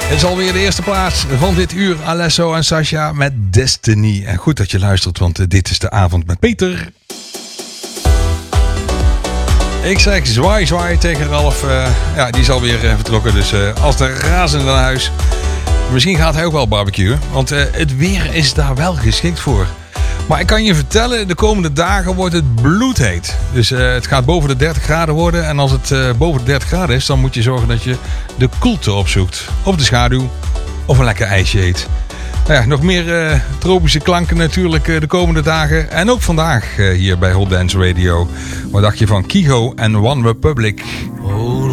Het is alweer de eerste plaats van dit uur. Alesso en Sasha met Destiny. En goed dat je luistert, want dit is de avond met Peter. Ik zeg zwaai tegen Ralf. Ja, die is alweer vertrokken. Dus als de razende naar huis. Misschien gaat hij ook wel barbecuen. Want het weer is daar wel geschikt voor. Maar ik kan je vertellen, de komende dagen wordt het bloedheet. Dus het gaat boven de 30 graden worden. En als het boven de 30 graden is, dan moet je zorgen dat je de koelte opzoekt. Of de schaduw. Of een lekker ijsje eet. Nou ja, nog meer tropische klanken natuurlijk de komende dagen. En ook vandaag hier bij Hot Dance Radio. Wat dacht je van Kygo en One Republic?